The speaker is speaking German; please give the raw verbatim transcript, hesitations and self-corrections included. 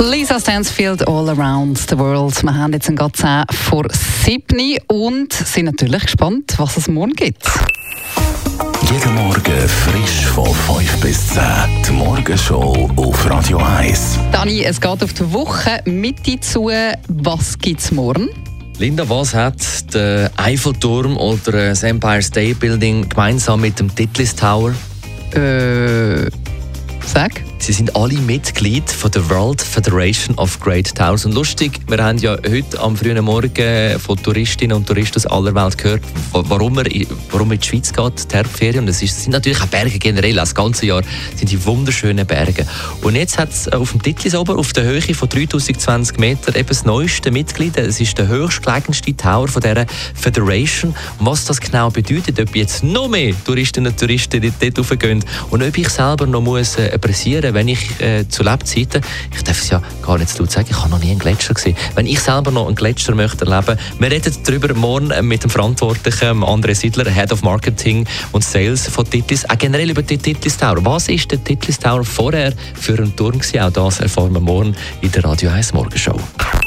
Lisa Stansfield, All Around the World. Wir haben jetzt einen zehn vor sieben und sind natürlich gespannt, was es morgen gibt. Jeden Morgen frisch von fünf bis zehn. Die Morgenshow auf Radio eins. Dani, es geht auf die Woche Mitte zu. Was gibt es morgen? Linda, was hat der Eiffelturm oder das Empire State Building gemeinsam mit dem Titlis Tower? Äh, sag. Sie sind alle Mitglied von der World Federation of Great Towers. Und lustig, wir haben ja heute am frühen Morgen von Touristinnen und Touristen aus aller Welt gehört, warum man warum in die Schweiz geht, die Herbstferien. Und das ist, sind natürlich auch Berge generell, das ganze Jahr sind die wunderschönen Berge. Und jetzt hat es auf dem Titlis oben, auf der Höhe von dreitausendzwanzig Meter, eben das neueste Mitglied. Es ist der höchstgelegenste Tower von dieser Federation. Und was das genau bedeutet, ob jetzt noch mehr Touristinnen und Touristen dort raufgehen und ob ich selber noch muss äh, pressieren, wenn ich äh, zu Lebzeiten, ich darf es ja gar nicht zu laut sagen, ich habe noch nie einen Gletscher gesehen, wenn ich selber noch einen Gletscher möchte erleben, wir reden darüber morgen mit dem Verantwortlichen André Sidler, Head of Marketing und Sales von Titlis, auch generell über den Titlis Tower. Was ist der Titlis Tower vorher für einen Turm gewesen? Auch das erfahren wir morgen in der Radio eins Morgenshow.